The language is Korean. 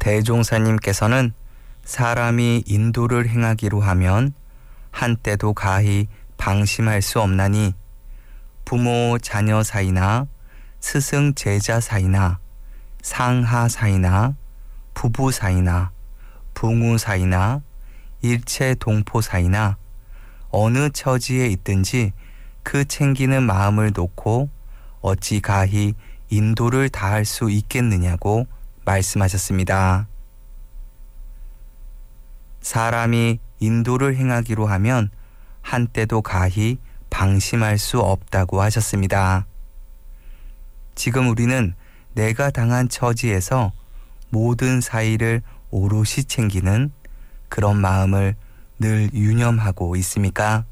대종사님께서는 사람이 인도를 행하기로 하면 한때도 가히 방심할 수 없나니 부모 자녀 사이나 스승 제자 사이나 상하 사이나 부부 사이나 부모 사이나 일체 동포 사이나 어느 처지에 있든지 그 챙기는 마음을 놓고 어찌 가히 인도를 다할 수 있겠느냐고 말씀하셨습니다. 사람이 인도를 행하기로 하면 한때도 가히 방심할 수 없다고 하셨습니다. 지금 우리는 내가 당한 처지에서 모든 사이를 오롯이 챙기는 그런 마음을 늘 유념하고 있습니까?